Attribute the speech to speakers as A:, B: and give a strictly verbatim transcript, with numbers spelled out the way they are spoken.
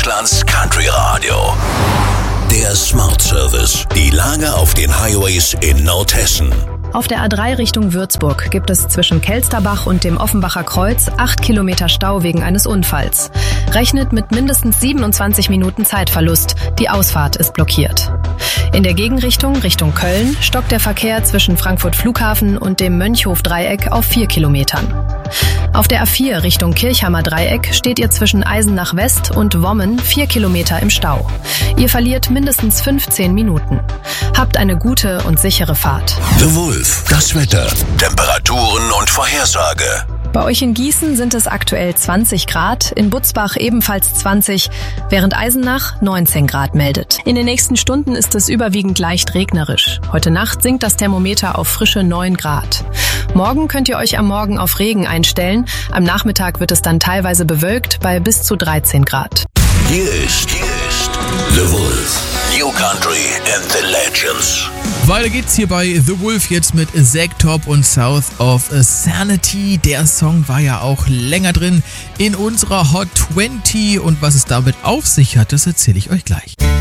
A: Deutschlands Country Radio. Der Smart Service. Die Lage auf den Highways in Nordhessen.
B: Auf der A drei Richtung Würzburg gibt es zwischen Kelsterbach und dem Offenbacher Kreuz acht Kilometer Stau wegen eines Unfalls. Rechnet mit mindestens siebenundzwanzig Minuten Zeitverlust. Die Ausfahrt ist blockiert. In der Gegenrichtung, Richtung Köln, stockt der Verkehr zwischen Frankfurt Flughafen und dem Mönchhof-Dreieck auf vier Kilometern. Auf der A vier Richtung Kirchhammer Dreieck steht ihr zwischen Eisenach West und Wommen vier Kilometer im Stau. Ihr verliert mindestens fünfzehn Minuten. Habt eine gute und sichere Fahrt.
A: The Wolf, das Wetter, Temperaturen und Vorhersage.
B: Bei euch in Gießen sind es aktuell zwanzig Grad, in Butzbach ebenfalls zwanzig, während Eisenach neunzehn Grad meldet. In den nächsten Stunden ist es überwiegend leicht regnerisch. Heute Nacht sinkt das Thermometer auf frische neun Grad. Morgen könnt ihr euch am Morgen auf Regen einstellen. Am Nachmittag wird es dann teilweise bewölkt bei bis zu dreizehn Grad.
A: Hier ist, hier ist The Wolf. New Country and the Legends.
C: Weiter geht's hier bei The Wolf jetzt mit Zack Top und South of Sanity. Der Song war ja auch länger drin in unserer Hot zwanzig und was es damit auf sich hat, das erzähle ich euch gleich.